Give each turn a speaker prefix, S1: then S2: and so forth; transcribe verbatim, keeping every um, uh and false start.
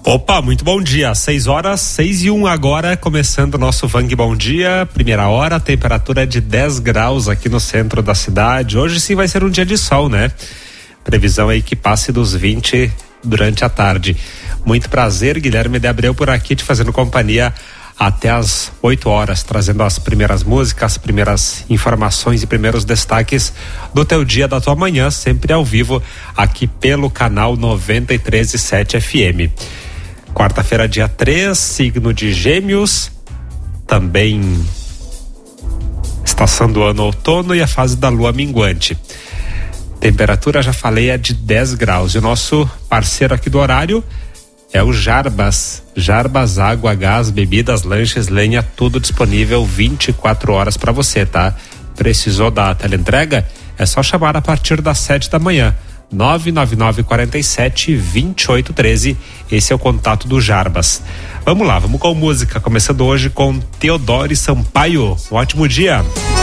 S1: Opa, muito bom dia, seis horas, seis e um agora, começando o nosso Vang Bom Dia, primeira hora, temperatura de dez graus aqui no centro da cidade. Hoje sim vai ser um dia de sol, né? Previsão aí que passe dos vinte durante a tarde. Muito prazer, Guilherme de Abreu por aqui te fazendo companhia até as oito horas, trazendo as primeiras músicas, as primeiras informações e primeiros destaques do teu dia, da tua manhã, sempre ao vivo aqui pelo canal noventa e três e sete F M. Quarta-feira, dia três, signo de Gêmeos, também estação do ano outono e a fase da lua minguante. Temperatura, já falei, é de dez graus. E o nosso parceiro aqui do horário é o Jarbas. Jarbas, água, gás, bebidas, lanches, lenha, tudo disponível vinte e quatro horas para você, tá? Precisou da teleentrega? É só chamar a partir das sete da manhã. nove nove nove quatro sete, dois oito um três. Esse é o contato do Jarbas. Vamos lá, vamos com música, começando hoje com Teodoro Sampaio. Um ótimo dia.